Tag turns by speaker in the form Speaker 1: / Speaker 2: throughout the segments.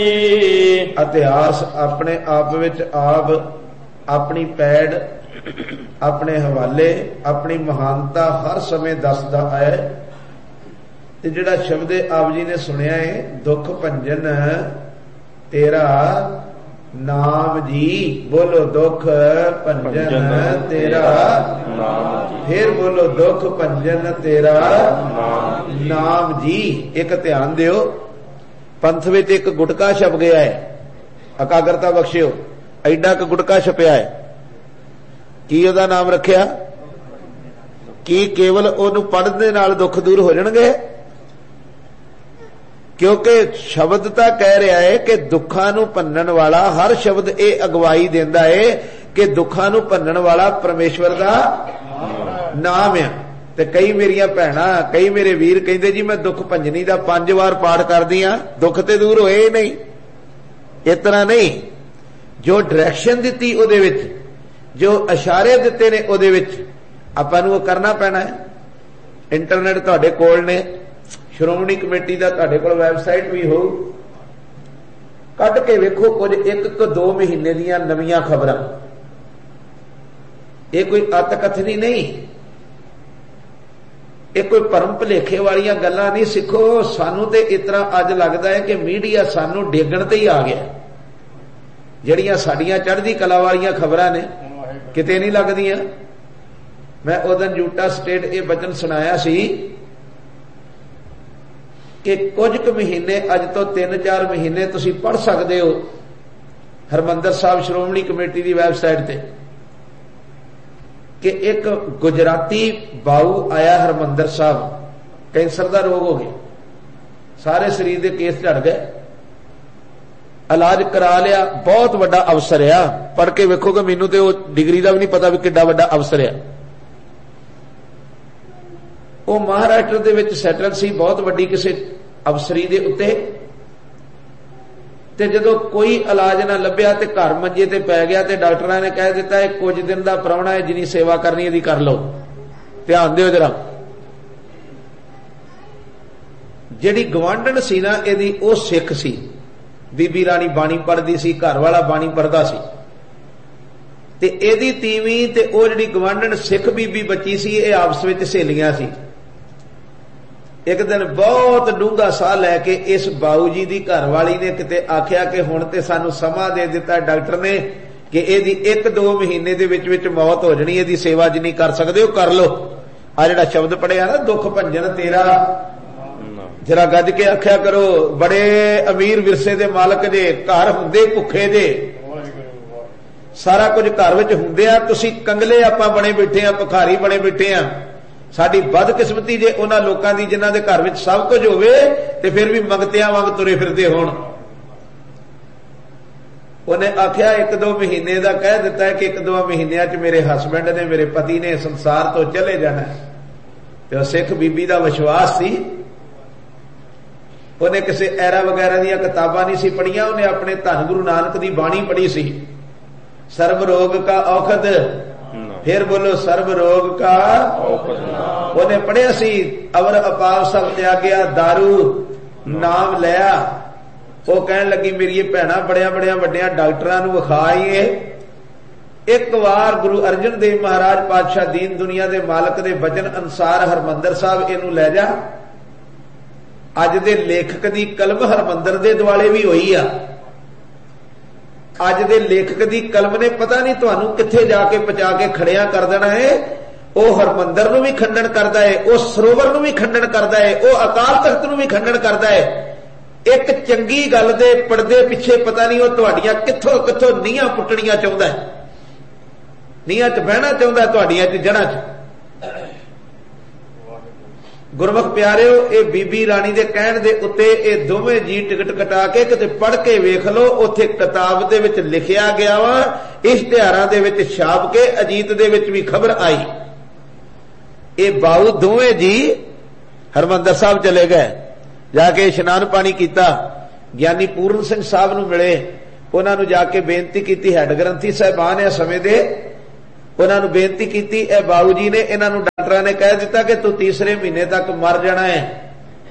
Speaker 1: इतिहास अपने आप विच आप अपनी पैड़ अपने हवाले अपनी महानता हर समय दसदा है। ते जिहड़ा शब्द आप जी ने सुनिया है, दुख भंजन तेरा नाम जी, बोलो दुख भंजन तेरा नाम, फिर बोलो दुख भंजन तेरा नाम जी। एक ध्यान दियो, पंथ विच एक गुटका छप गया है, एकाग्रता बख्शियो, एडा क गुटका छपिया है, की उहदा नाम रखिया? की केवल उहनूं पढ़न दे नाल दुख दूर हो जाणगे? क्योंकि शब्द तां कह रहा है कि दुखां नूं भन्नण वाला, हर शब्द ये अगवाई देंदा है कि दुखां नूं भन्नण वाला परमेश्वर दा नाम है। ते कई मेरिया भैणां, कई मेरे वीर कहंदे जी मैं दुख भंजनी दा 5 वार पाठ करदी हां, दुख ते दूर होए ही नहीं। इस तरह नहीं, जो डायरैक्शन दित्ती उहदे विच, जो इशारे दिते ने उहदे विच आपां नूं करना पैना है। इंटरनेट तुहाडे कोल ने, श्रोमणी कमेटी का तुहाडे कोल वैबसाइट भी हो, कट के वेखो कुछ 1-2 महीने दियां नवीं खबरां। ये कोई अतकथनी नहीं, ये कोई भरम भुलेखे वालियां गल्लां नहीं। सिखो, सानू ते इतना अज लगता है कि मीडिया सानू डेगण ते ही आ गया। जिहड़ियां साडियां चढ़दी कला वालियां खबरां ने किते नहीं लगदियां। मैं उदन यूटा स्टेट ये वचन सुनाया सी कि कुछ महीने, अज तो 3-4 महीने तुसीं पढ़ सकते हो हरमंदर साहब श्रोमणी कमेटी की वैबसाइट ते कि एक गुजराती बाऊ आया हरमंदर साहब, कैंसर का रोग हो गया, सारे शरीर के केस झड़ गए, इलाज करा लिया, बहुत बड़ा अवसर आ। पढ़ के वेखोगे, मैनू तो डिग्री का भी नहीं पता भी किड्डा बड़ा अवसर आ। वो महाराष्ट्र दे विच सैटल सी, बहुत वड्डी किसी अफसरी दे उत्ते, ते जदों कोई इलाज ना लभ्या ते घर मंजे ते पै गया, ते डॉक्टरां ने कह दिता है कुछ दिन का प्राहुणा है, जिनी सेवा करनी है कर लो। ध्यान दिओ जरा, जिहड़ी गवांढण सी ना इहदी, वो सिख सी, बीबी राणी बाणी पढ़दी सी, घर वाला बाणी पढ़दा सी, ते इहदी तीवीं ते वो जिहड़ी गवांढण सिख बीबी बची सी, ये आपस विच सहेलियां सी। एक दिन बहुत डूंगा साह लैके इस बाऊ जी की घरवाली ने किते आख्या कि हुण ते सानू समा दे दिता डॉक्टर ने कि इहदी 1-2 महीने दे विच विच मौत हो जानी, इहदी सेवा जिन्नी कर सकदे हो कर लो। आ जिहड़ा शब्द पढ़िया ना, दुख भंजन तेरा, जरा गज के आख्या करो, बड़े अमीर विरसे दे मालक जे, घर हुंदे भुखे जे, सारा कुछ घर विच हुंदे आ, तुसीं कंगले आपां बने बैठे आ, भिखारी बने बैठे आ। साडी बदकिस्मती जे उन्हां लोकां दी जिन्हां दे घर विच सब कुछ होवे ते फिर भी मंगतियां वांग तुरे फिरदे होण। उन्हें आख्या 1-2 महीने का कह दिता है कि 1-2 महीनों च मेरे हसबैंड ने, मेरे पति ने संसार तो चले जाना। तो सिख बीबी का विश्वास सी, उन्हें किसी ऐरा वगैरह दी किताबां नहीं सी पढ़ियां, उन्हें अपने धन गुरु नानक की बाणी पढ़ी सी, सर्व रोग का औखद, फिर बोलो सर्व रोग का औखद। उन्हें पढ़िया सी, अवर अपार सब त्यागया, दारू नाम लिया। वो कहन लगी मेरी भैणा बड़िया बड़िया वड्डिया डॉक्टरां नूं विखाईए, एक बार गुरु अर्जन देव महाराज पातशाह दीन दुनिया के मालक के वचन अनुसार हरमंदर साहब इनू लै जा। अज दे लेखक की कलम हरमंदर दे दुआले भी हुई आ। अज दे लेखक की कलम ने पता नहीं तुहानू कित्थे जाके पहुंचा के खड़िया कर देना है। वह हरमंदर नूं भी खंडन करता है, वह सरोवर नूं भी खंडन करता है, वह अकाल तख्त नूं भी खंडन करता है। एक चंगी गल दे पड़दे पिछे पता नहीं वह तुहाडियां कित्थों कित्थों नीहां पुट्टणियां चाहुंदा है, नीहां च बहना चाहुंदा है, तुहाडियां च जड़ां च। गुरमुख प्यारिओ, ये बीबी राणी दे कहण दे उत्ते ये दोवें जी टिकट कटा के किते पढ़ के वेख लो, उत्थे किताब दे विच लिखिया गया वा, इश्तिहारां दे विच छाप के अजीत दे विच भी खबर आई। ये बाऊ दोवें जी हरमंदर साहब चले गए, जाके इशनान पानी किया, ज्ञानी पूर्ण सिंह साहब नूं मिले, उन्होंने जाके बेनती की, हैड ग्रंथी साहबान है समय दे, उन्होंने बेनती की। बाबू जी ने इन्हों डॉक्टर ने कह दिता कि तू तीसरे महीने तक मर जाना है,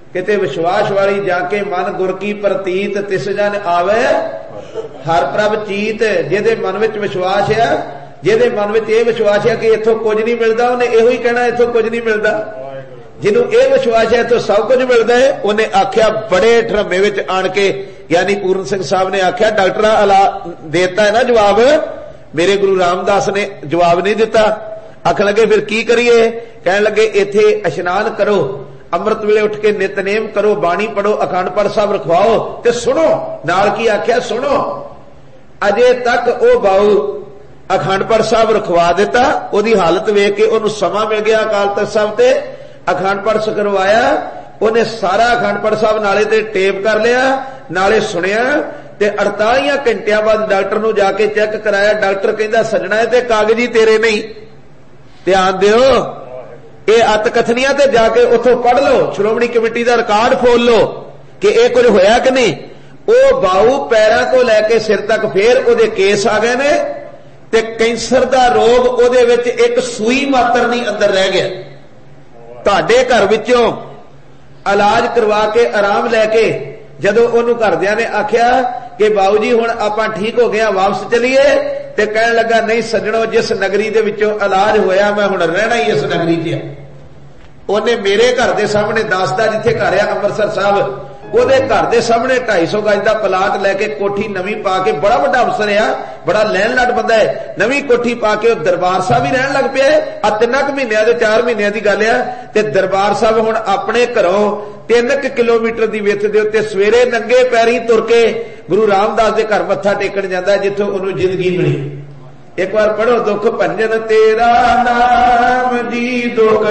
Speaker 1: किते विश्वास वाली जाके मन गुर की प्रतीत तिस जन आवे हर प्रभ चीत। जिहदे मन विच विश्वास है, जिहदे मन विच यह विश्वास है कि इथों कुछ नहीं मिलता, उन्हें इहो ही कहना इथों कुछ नहीं मिलता। जिन्हों यह विश्वास है तो सब कुछ मिलता है, उन्हें आख्या बड़े ढरमे विच आण के, यानी पूर्ण सिंह साहब ने आख्या डॉक्टर अला देता है ना जवाब, मेरे गुरु रामदास ने जवाब नहीं दिता। आख लगे फिर की करिए, कह लगे इथे इशनान करो, अमृत वेले उठ के नितनेम करो, बाणी पढ़ो, अखंड पाठ साहब रखवाओ ते सुनो। नाल की आख्या सुनो। अजे तक ओ बाऊ अखंड पाठ साहब रखवा दिता, ओदी हालत वेख के ओनू समा मिल गया अकाल तख्त साहब ते अखंड पाठ करवाया। उन्हें सारा अखंड पाठ साहब नाले ते टेप कर लिया, नाले सुनिया ते 48 घंटिया बाद डॉक्टर नू जाके चेक कराया। डॉक्टर कहंदा सजना है ते कागजी तेरे नहीं, ध्यान दिओ, ये अत कथनियां ते जाके उथों पढ़ लो, श्रोमणी कमेटी का रिकॉर्ड खोल लो कि यह कुछ होया कि नहीं। वो बाऊ पैरों तो लैके सिर तक फिर ओदे केस आ गए ने ते कैंसर का रोग ओदे विच एक सूई मात्र नहीं अंदर रह गया। तुहाडे घर विचों इलाज करवा के आराम लैके जदों ओनू घरदियां ने आख्या कि बाऊ जी हुण आपां ठीक हो गया वापस चलीए, ते कहण लगा नहीं सज्जणो, जिस नगरी दे विचों इलाज होया मैं हुण रहना ही इस नगरी च। उन्हें मेरे घर के सामने दसदा जिथे घर है अमृतसर साहब, ਉਹਦੇ घर के सामने 250 गज का प्लाट लैके कोठी नवी पा के, बड़ा वड्डा अफसर है, बड़ा लैन लड़ बंदा है, नवी कोठी पा के दरबार साहब ही रहन लग पिया। 3 महीनों के 4 महीनों की गल है ते दरबार साहब हुण अपने घरों 3 किलोमीटर की विथ दे उत्ते सवेरे नंगे पैरी तुर के गुरु रामदास के घर मत्था टेकण जांदा जिथों उहनूं जिंदगी मिली। एक बार पढ़ो, दुख भंजन तेरा नाम जी दुख